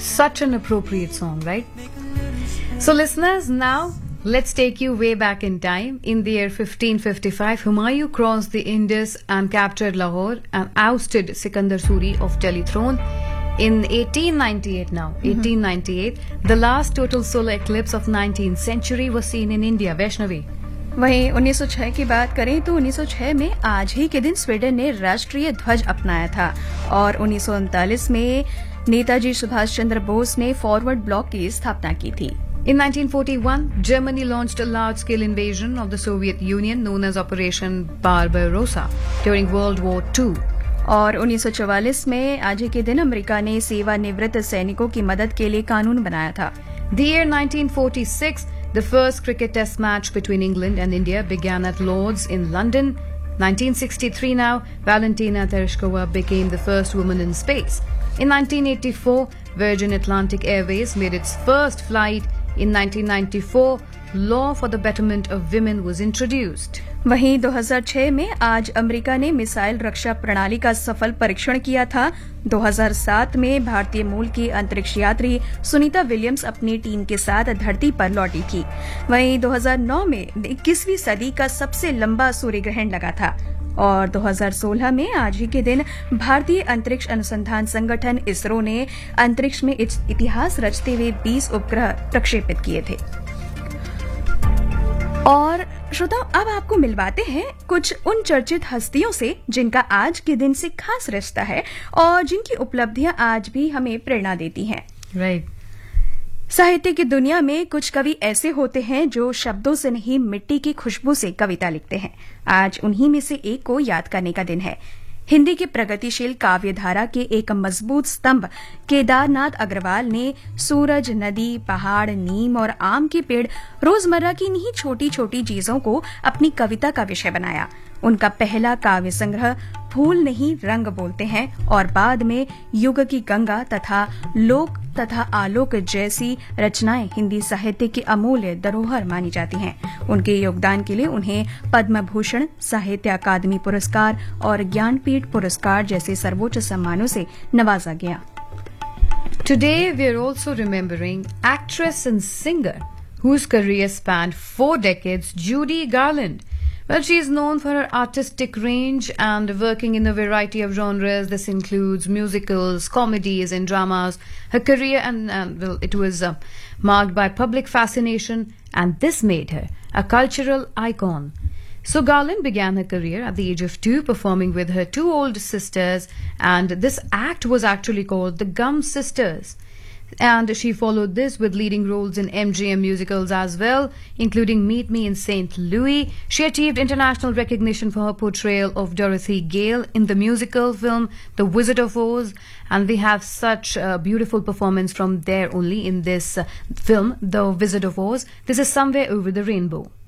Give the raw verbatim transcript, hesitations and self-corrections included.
Such an appropriate song, right? So listeners, now let's take you way back in time. In the year fifteen fifty-five, Humayun crossed the Indus and captured Lahore and ousted Sikandar Suri of Delhi throne. In eighteen ninety-eight now, mm-hmm. eighteen ninety-eight, the last total solar eclipse of nineteenth century was seen in India, Vaishnavi. वहीं उन्नीस सौ छह की बात करें तो उन्नीस सौ छह में आज ही के दिन स्वीडन ने राष्ट्रीय ध्वज अपनाया था और उन्नीस सौ उनतालीस में नेताजी सुभाष चंद्र बोस ने फॉरवर्ड ब्लॉक की स्थापना की थी. In nineteen forty-one, Germany launched a large-scale invasion of the Soviet Union known as Operation Barbarossa during World War Two. और उन्नीस सौ चौवालीस में आज ही के दिन अमेरिका ने सेवानिवृत्त सैनिकों की मदद के लिए कानून बनाया था. The year nineteen forty-six, the first cricket test match between England and India began at Lord's in London. nineteen sixty-three now, Valentina Tereshkova became the first woman in space. In nineteen eighty-four, Virgin Atlantic Airways made its first flight. In nineteen ninety-four, Law for the Betterment of Women was introduced. वहीं दो हज़ार छह में आज America ने missile रक्षा प्रणाली का सफल परीक्षण किया था. दो हज़ार सात में भारतीय मूल की अंतरिक्ष यात्री सुनीता विलियम्स अपनी टीम के साथ धरती पर लौटी थी. वहीं दो हज़ार नौ में इक्कीसवीं सदी का सबसे लंबा सूर्य ग्रहण लगा था. और दो हज़ार सोलह में आज ही के दिन भारतीय अंतरिक्ष अनुसंधान संगठन इसरो ने अंतरिक्ष में इतिहास रचते हुए बीस उपग्रह प्रक्षेपित किए थे. और श्रोताओं, अब आपको मिलवाते हैं कुछ उन चर्चित हस्तियों से जिनका आज के दिन से खास रिश्ता है और जिनकी उपलब्धियां आज भी हमें प्रेरणा देती हैं. राइट. साहित्य की दुनिया में कुछ कवि ऐसे होते हैं जो शब्दों से नहीं मिट्टी की खुशबू से कविता लिखते हैं. आज उन्हीं में से एक को याद करने का दिन है. हिंदी के प्रगतिशील काव्यधारा के एक मजबूत स्तंभ केदारनाथ अग्रवाल ने सूरज, नदी, पहाड़, नीम और आम के पेड़ रोजमर्रा की इन्हीं छोटी छोटी चीजों को अपनी कविता का विषय बनाया. उनका पहला काव्य संग्रह फूल नहीं रंग बोलते हैं और बाद में युग की गंगा तथा लोक तथा आलोक जैसी रचनाएं हिंदी साहित्य की अमूल्य धरोहर मानी जाती हैं. उनके योगदान के लिए उन्हें पद्म भूषण, साहित्य अकादमी पुरस्कार और ज्ञानपीठ पुरस्कार जैसे सर्वोच्च सम्मानों से नवाजा गया. Today we are also remembering actress and singer whose career spanned four decades, Judy Garland. Well, she is known for her artistic range and working in a variety of genres. This includes musicals, comedies, and dramas. Her career and, and well, it was uh, marked by public fascination, and this made her a cultural icon. So Garland began her career at the age of two, performing with her two older sisters, and this act was actually called the Gum Sisters. And she followed this with leading roles in M G M musicals as well, including Meet Me in Saint Louis. She achieved international recognition for her portrayal of Dorothy Gale in the musical film The Wizard of Oz, and we have such a beautiful performance from there only in this uh, film, The Wizard of Oz. This is Somewhere Over the Rainbow.